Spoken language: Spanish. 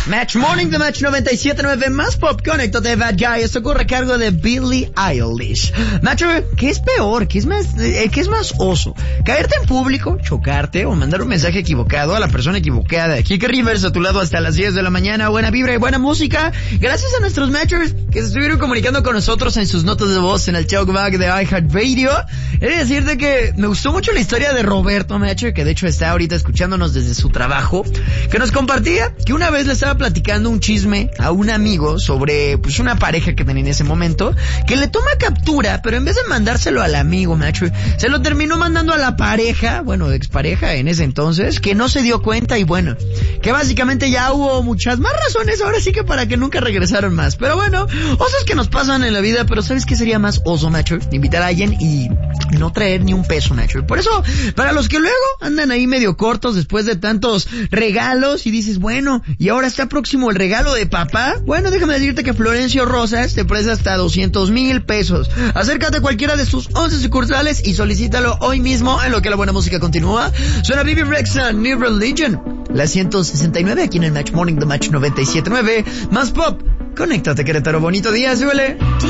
Match Morning de Match 97.9, más pop, conéctate, Bad Guy. Esto corre a cargo de Billie Eilish. Macho, ¿qué es peor? ¿Qué es más oso? ¿Caerte en público, chocarte o mandar un mensaje equivocado a la persona equivocada? Kike Rivers a tu lado hasta las 10 de la mañana. Buena vibra y buena música. Gracias a nuestros matchers que se estuvieron comunicando con nosotros en sus notas de voz en el Talkback de iHeartRadio. He de decirte que me gustó mucho la historia de Roberto Matcher, que de hecho está ahorita escuchándonos desde su trabajo, que nos compartía que una vez le estaba platicando un chisme a un amigo sobre pues una pareja que tenía en ese momento, que le toma captura, pero en vez de mandárselo al amigo Matcher, se lo terminó mandando a la pareja, bueno, expareja en ese entonces, que no se dio cuenta y bueno, que básicamente ya hubo muchas más razones ahora sí que para que nunca regresaron más. Pero bueno, osos que nos pasan en la vida, pero ¿sabes qué sería más oso, Matcher? Invitar a alguien y no traer ni un peso, Matcher. Por eso, para los que luego andan ahí medio cortos después de tantos regalos y dices, bueno, y ahora está próximo el regalo de papá, bueno, déjame decirte que Florencio Rosas te presta hasta 200,000 pesos. Acércate a cualquiera de sus 11 sucursales y solicítalo hoy mismo en lo que la buena música continúa. Suena Bibi Rexha, New Religion, la 169 aquí en el Match Morning de Match 97.9, más pop. Conéctate, Querétaro, bonito día, súbele.